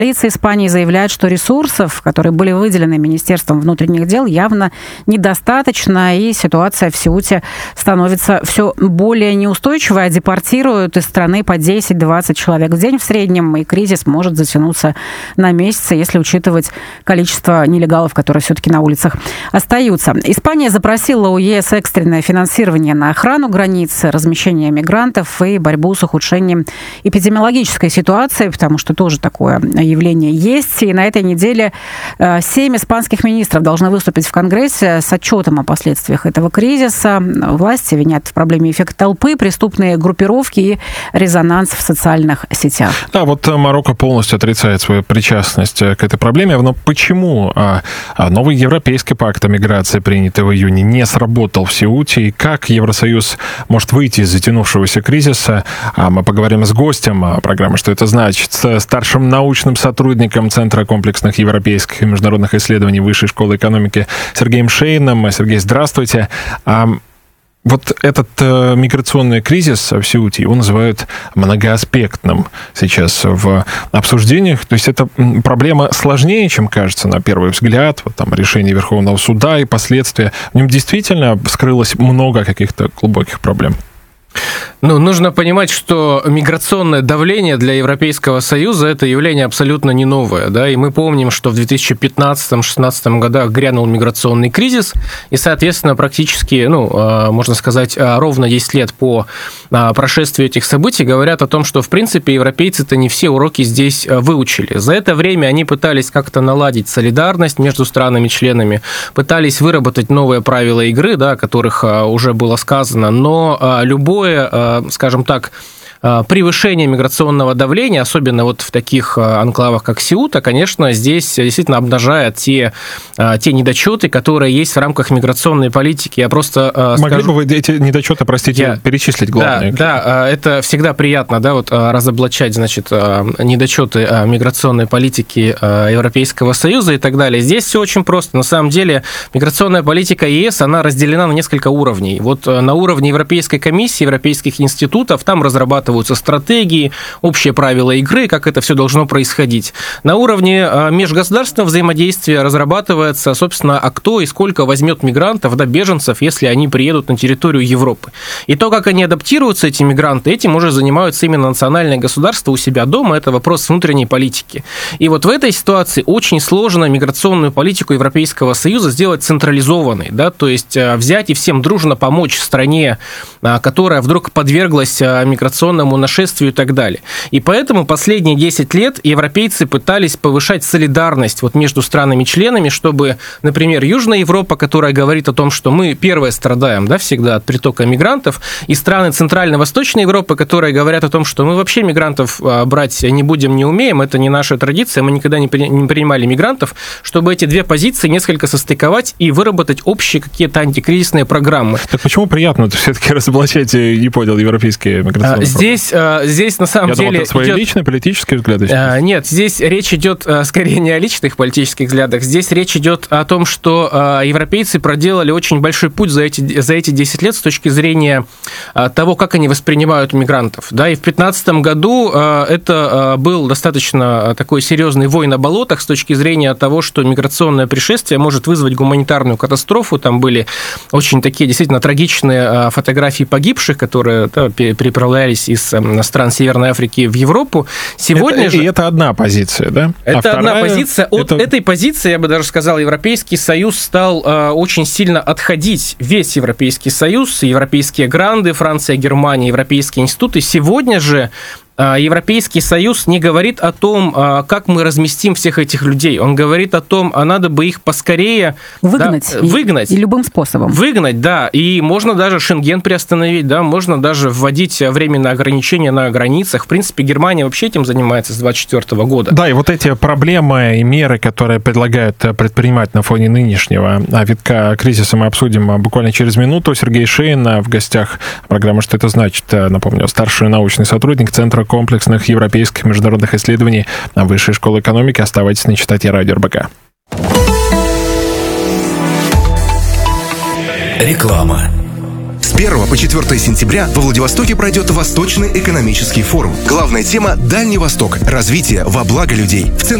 Полиция Испании заявляет, что ресурсов, которые были выделены Министерством внутренних дел, явно недостаточно, и ситуация в Сеуте становится все более неустойчивой, а депортируют из страны по 10-20 человек в день в среднем, и кризис может затянуться на месяцы, если учитывать количество нелегалов, которые все-таки на улицах остаются. Испания запросила у ЕС экстренное финансирование на охрану границы, размещение мигрантов и борьбу с ухудшением эпидемиологической ситуации, потому что тоже такое явление есть. И на этой неделе 7 испанских министров должны выступить в Конгрессе с отчетом о последствиях этого кризиса. Власти винят в проблеме эффект толпы, преступные группировки и резонанс в социальных сетях. Да, вот Марокко полностью отрицает свою причастность к этой проблеме. Но почему новый Европейский пакт о миграции, принятый в июне, не сработал в Сеуте? И как Евросоюз может выйти из затянувшегося кризиса? Мы поговорим с гостем программы «Что это значит?», с старшим научным сотрудником Центра комплексных европейских и международных исследований Высшей школы экономики Сергеем Шейном. Сергей, здравствуйте. Вот этот миграционный кризис в Сеуте, его называют многоаспектным сейчас в обсуждениях. То есть это проблема сложнее, чем кажется на первый взгляд. Вот там решение Верховного суда и последствия. В нем действительно скрылось много каких-то глубоких проблем. Нужно понимать, что миграционное давление для Европейского Союза – это явление абсолютно не новое. Да? И мы помним, что в 2015-2016 годах грянул миграционный кризис, и, соответственно, практически, можно сказать, ровно 10 лет по прошествии этих событий говорят о том, что, в принципе, европейцы-то не все уроки здесь выучили. За это время они пытались как-то наладить солидарность между странами-членами, пытались выработать новые правила игры, да, о которых уже было сказано, но любое, скажем так, превышение миграционного давления, особенно вот в таких анклавах, как Сеута, конечно, здесь действительно обнажает те недочеты, которые есть в рамках миграционной политики. Я просто Могли бы вы эти недочеты, перечислить главные? Да, это всегда приятно, да, вот разоблачать, значит, недочеты миграционной политики Европейского Союза и так далее. Здесь все очень просто. На самом деле миграционная политика ЕС, она разделена на несколько уровней. Вот на уровне Европейской комиссии, европейских институтов, там разрабатываются стратегии, общие правила игры, как это все должно происходить. На уровне межгосударственного взаимодействия разрабатывается, собственно, кто и сколько возьмет мигрантов, да, беженцев, если они приедут на территорию Европы. И то, как они адаптируются, эти мигранты, этим уже занимаются именно национальные государства у себя дома, это вопрос внутренней политики. И вот в этой ситуации очень сложно миграционную политику Европейского Союза сделать централизованной, да, то есть взять и всем дружно помочь стране, которая вдруг подверглась миграционному нашествию и так далее. И поэтому последние 10 лет европейцы пытались повышать солидарность вот между странами-членами, чтобы, например, Южная Европа, которая говорит о том, что мы первые страдаем, да, всегда от притока мигрантов, и страны Центрально-Восточной Европы, которые говорят о том, что мы вообще мигрантов брать не будем, не умеем, это не наша традиция, мы никогда не принимали мигрантов, чтобы эти две позиции несколько состыковать и выработать общие какие-то антикризисные программы. Так почему приятно все-таки разоблачать, не понял, европейские миграционные программы? Здесь на самом деле... Я думал, это свои личные политические взгляды? Нет, здесь речь идет скорее не о личных политических взглядах. Здесь речь идет о том, что европейцы проделали очень большой путь за эти 10 лет с точки зрения того, как они воспринимают мигрантов. Да, и в 2015 году это был достаточно такой серьезный вой на болотах с точки зрения того, что миграционное пришествие может вызвать гуманитарную катастрофу. Там были очень такие действительно трагичные фотографии погибших, которые переправлялись из стран Северной Африки в Европу. Сегодня же... И это одна позиция, да? Это одна позиция. От этой позиции, я бы даже сказал, Европейский Союз стал очень сильно отходить. Весь Европейский Союз, европейские гранды, Франция, Германия, европейские институты. Сегодня же Европейский Союз не говорит о том, как мы разместим всех этих людей. Он говорит о том, надо бы их поскорее выгнать. И любым способом. Выгнать, да. И можно даже Шенген приостановить, да, можно даже вводить временные ограничения на границах. В принципе, Германия вообще этим занимается с 2024 года. Да, и вот эти проблемы и меры, которые предлагают предпринимать на фоне нынешнего витка кризиса, мы обсудим буквально через минуту. Сергей Шейн в гостях программы «Что это значит?». Напомню, старший научный сотрудник Центра комплексных европейских международных исследований Высшей школы экономики. Оставайтесь на частоте радио РБК. Реклама. 1 по 4 сентября во Владивостоке пройдет Восточный экономический форум. Главная тема – Дальний Восток. Развитие во благо людей. В центре